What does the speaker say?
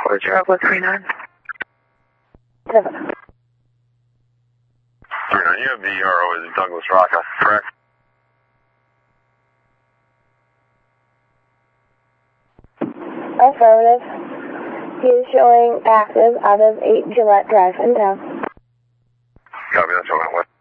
4039. 7. 39, you have the ERO as Douglas Rocca, correct? Affirmative. He is showing active out of 8 Gillette Drive in town. Copy, that's what I went with.